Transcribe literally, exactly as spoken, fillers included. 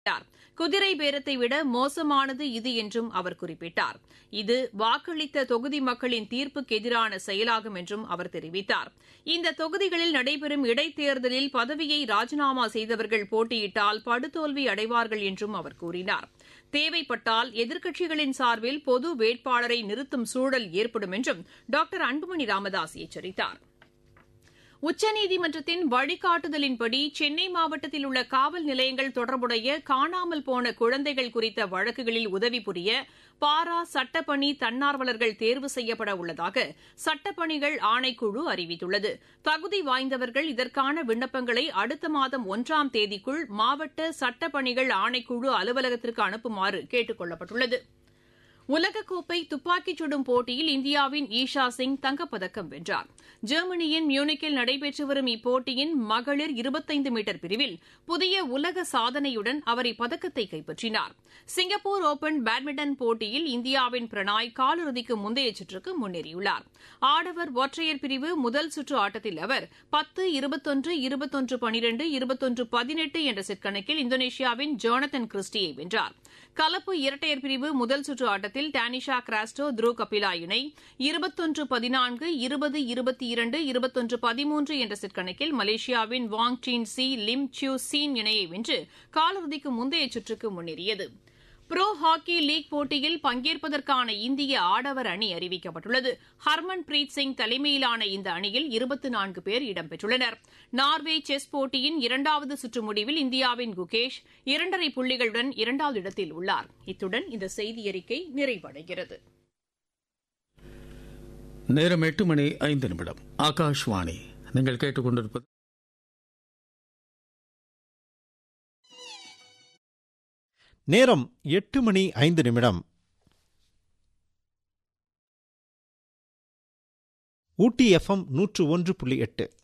குதிரை பேரத்தை விட மோசமானது இது என்றும் அவர் குறிப்பிட்டார். இது வாக்களித்த தொகுதி மக்களின் தீர்ப்புக்கு எதிரான செயலாகும் என்றும் அவர் தெரிவித்தார். இந்த தொகுதிகளில் நடைபெறும் இடைத்தேர்தலில் பதவியை ராஜினாமா செய்தவர்கள் போட்டியிட்டால் படுதோல்வி அடைவார்கள் என்றும் அவர் கூறினார். தேவைப்பட்டால் எதிர்க்கட்சிகளின் சார்பில் பொது வேட்பாளரை நிறுத்தும் சூழல் ஏற்படும் என்றும் டாக்டர் அன்புமணி ராமதாஸ் எச்சரித்தார். உச்சநீதிமன்றத்தின் வழிகாட்டுதலின்படி சென்னை மாவட்டத்தில் உள்ள காவல் நிலையங்கள் தொடர்புடைய காணாமல் போன குழந்தைகள் குறித்த வழக்குகளில் உதவி புரிய பாரா சட்டப்பணி தன்னார்வலர்கள் தேர்வு செய்யப்பட உள்ளதாக சட்டப்பணிகள் ஆணைக்குழு அறிவித்துள்ளது. தகுதி வாய்ந்தவர்கள் இதற்கான விண்ணப்பங்களை அடுத்த மாதம் ஒன்றாம் தேதிக்குள் மாவட்ட சட்டப்பணிகள் ஆணைக்குழு அலுவலகத்திற்கு அனுப்புமாறு கேட்டுக் கொள்ளப்பட்டுள்ளது. உலகக்கோப்பை துப்பாக்கிச் சுடும் போட்டியில் இந்தியாவின் ஈஷா சிங் தங்கப்பதக்கம் வென்றார். ஜெர்மனியின் மியூனிக்கில் நடைபெற்று வரும் இப்போட்டியின் மகளிர் இருபத்தைந்து மீட்டர் பிரிவில் புதிய உலக சாதனையுடன் அவர் இப்பதக்கத்தை கைப்பற்றினார். சிங்கப்பூர் ஒபன் பேட்மிண்டன் போட்டியில் இந்தியாவின் பிரணாய் காலிறுதிக்கு முந்தைய சுற்றுக்கு முன்னேறியுள்ளார். ஆடவர் ஒற்றையர் பிரிவு முதல் சுற்று ஆட்டத்தில் அவர் பத்து இருபத்தொன்று இருபத்தொன்று பனிரெண்டு இருபத்தொன்று பதினெட்டு என்ற செட் கணக்கில் இந்தோனேஷியாவின் ஜோனத்தன் கிறிஸ்டியை வென்றார். கலப்பு இரட்டையர் பிரிவு முதல் சுற்று ஆட்டத்தில் டானிஷா கிராஸ்டோ த்ரூ கபிலா இணை இருபத்தொன்று பதினான்கு இருபது இருபத்தி இரண்டு இருபத்தொன்று பதிமூன்று என்ற செட் கணக்கில் மலேசியாவின் வாங் dean C Lim see you scene இணையை வென்று காலிறுதிக்கு முந்தைய சுற்றுக்கு முன்னேறியது. புரோ ஹாக்கி லீக் போட்டியில் பங்கேற்பதற்கான இந்திய ஆடவர் அணி அறிவிக்கப்பட்டுள்ளது. ஹர்மன் பிரீத் சிங் தலைமையிலான இந்த அணியில் இருபத்தி நான்கு பேர் இடம்பெற்றுள்ளனர். நார்வே செஸ் போட்டியின் இரண்டாவது சுற்று முடிவில் இந்தியாவின் குகேஷ் இரண்டரை புள்ளிகளுடன் இரண்டாவது இடத்தில் உள்ளார். இத்துடன் இந்த செய்தியறிக்கை நிறைவடைகிறது. நேரம் எட்டு மணி ஐந்து நிமிடம். ஆகாஷ்வாணி. நீங்கள் கேட்டுக்கொண்டிருப்பது நேரம் எட்டு மணி ஐந்து நிமிடம். ஊட்டி எஃப்எம் நூற்று ஒன்று புள்ளி எட்டு.